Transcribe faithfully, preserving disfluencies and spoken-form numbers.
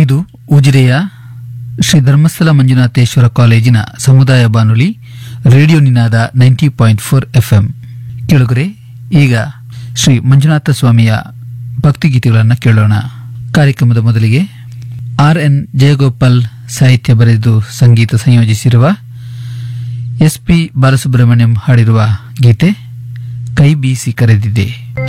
ಇದು ಉಜಿರೆಯ ಶ್ರೀ ಧರ್ಮಸ್ಥಳ ಮಂಜುನಾಥೇಶ್ವರ ಕಾಲೇಜಿನ ಸಮುದಾಯ ಬಾನುಲಿ ರೇಡಿಯೋ ನಿನಾದ ನೈಂಟಿ ಪಾಯಿಂಟ್ ಫೋರ್ ಎಫ್ಎಂ. ಕೇಳುಗರೆ, ಈಗ ಶ್ರೀ ಮಂಜುನಾಥ ಸ್ವಾಮಿಯ ಭಕ್ತಿಗೀತೆಗಳನ್ನು ಕೇಳೋಣ. ಕಾರ್ಯಕ್ರಮದ ಮೊದಲಿಗೆ ಆರ್ ಎನ್ ಜಯಗೋಪಾಲ್ ಸಾಹಿತ್ಯ ಬರೆದು ಸಂಗೀತ ಸಂಯೋಜಿಸಿರುವ ಎಸ್ ಪಿ ಬಾಲಸುಬ್ರಹ್ಮಣ್ಯಂ ಹಾಡಿರುವ ಗೀತೆ ಕೈ ಬೀಸಿ ಕರೆದಿದೆ.